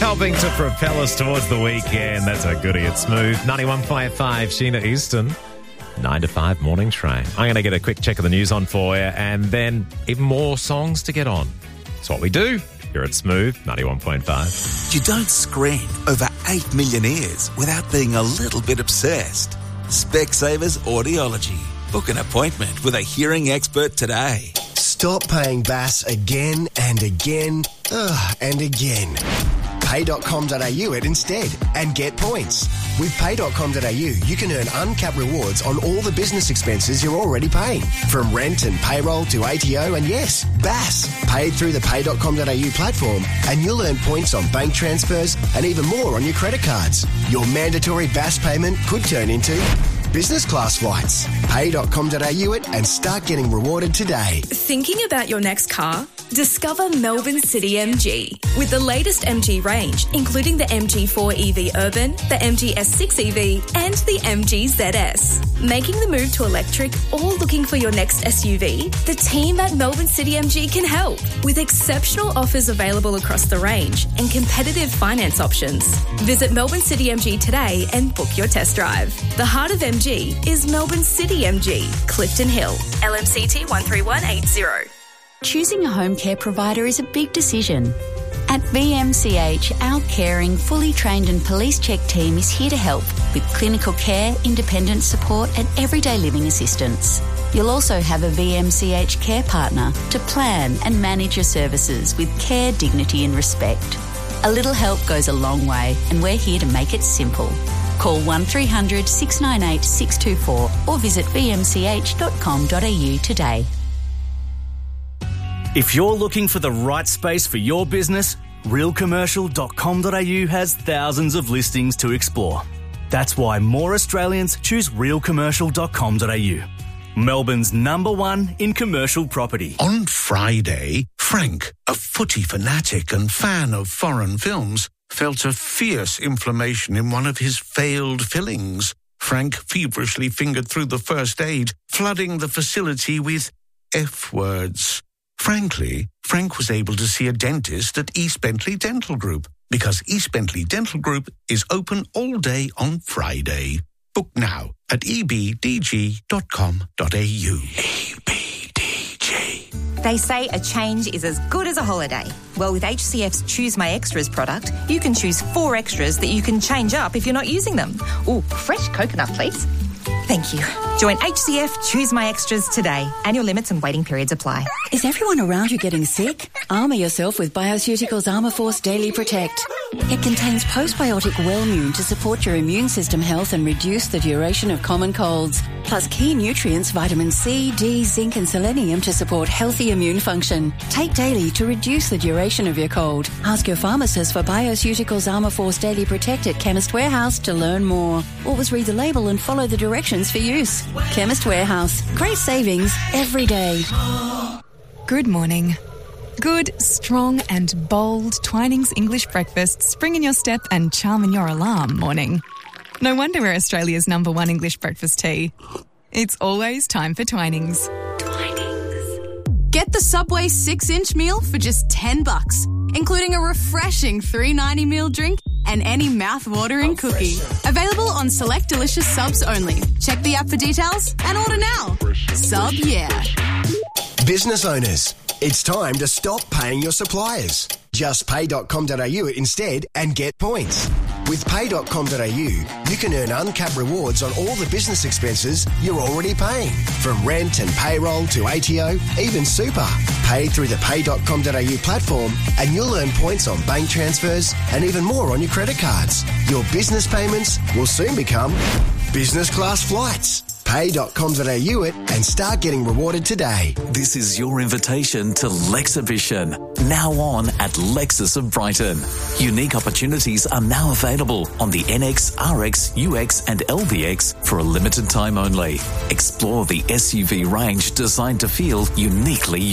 Helping to propel us towards the weekend. That's a goodie. It's Smooth. 91.5, Sheena Easton. 9 to 5 morning train. I'm going to get a quick check of the news on for you and then even more songs to get on. It's what we do here at Smooth 91.5. You don't scream over 8 million ears without being a little bit obsessed. Specsavers Audiology. Book an appointment with a hearing expert today. Stop paying BAS again and again and again. Pay.com.au it instead and get points. With Pay.com.au, you can earn uncapped rewards on all the business expenses you're already paying. From rent and payroll to ATO and yes, BAS. Paid through the Pay.com.au platform and you'll earn points on bank transfers and even more on your credit cards. Your mandatory BAS payment could turn into business class flights. Pay.com.au it and start getting rewarded today. Thinking about your next car? Discover Melbourne City MG. With the latest MG range, including the MG4 EV Urban, the MG S6 EV and the MG ZS. Making the move to electric or looking for your next SUV? The team at Melbourne City MG can help. With exceptional offers available across the range and competitive finance options. Visit Melbourne City MG today and book your test drive. The heart of MG is Melbourne City MG, Clifton Hill, LMCT 13180. Choosing a home care provider is a big decision. At VMCH, our caring, fully trained and police-checked team is here to help with clinical care, independent support and everyday living assistance. You'll also have a VMCH care partner to plan and manage your services with care, dignity and respect. A little help goes a long way and we're here to make it simple. Call 1300 698 624 or visit vmch.com.au today. If you're looking for the right space for your business, realcommercial.com.au has thousands of listings to explore. That's why more Australians choose realcommercial.com.au. Melbourne's #1 in commercial property. On Friday, Frank, a footy fanatic and fan of foreign films, felt a fierce inflammation in one of his failed fillings. Frank feverishly fingered through the first aid, flooding the facility with F words. Frankly, Frank was able to see a dentist at East Bentley Dental Group because East Bentley Dental Group is open all day on Friday. Book now at ebdg.com.au. They say a change is as good as a holiday. Well, with HCF's Choose My Extras product, you can choose 4 extras that you can change up if you're not using them. Ooh, fresh coconut, please. Thank you. Join HCF Choose My Extras today. Annual limits and waiting periods apply. Is everyone around you getting sick? Armour yourself with Bioceuticals Armour Force Daily Protect. It contains postbiotic Wellmune to support your immune system health and reduce the duration of common colds. Plus key nutrients, vitamin C, D, zinc and selenium to support healthy immune function. Take daily to reduce the duration of your cold. Ask your pharmacist for Bioceuticals Armour Force Daily Protect at Chemist Warehouse to learn more. Always read the label and follow the directions for use. Chemist Warehouse. Great savings every day. Good morning. Good, strong and bold Twinings English breakfast spring in your step and charm in your alarm morning. No wonder we're Australia's #1 English breakfast tea. It's always time for Twinings. Get the Subway 6-inch meal for just $10, including a refreshing $3.90 meal drink and any mouth-watering cookie. Available on select delicious subs only. Check the app for details and order now. Sub, yeah. Business owners, it's time to stop paying your suppliers. Just pay.com.au instead and get points. With pay.com.au, you can earn uncapped rewards on all the business expenses you're already paying. From rent and payroll to ATO, even super. Paid through the pay.com.au platform and you'll earn points on bank transfers and even more on your credit cards. Your business payments will soon become business class flights. Pay.com.au it and start getting rewarded today. This is your invitation to Lexhibition, now on at Lexus of Brighton. Unique opportunities are now available on the NX, RX, UX and LBX for a limited time only. Explore the SUV range designed to feel uniquely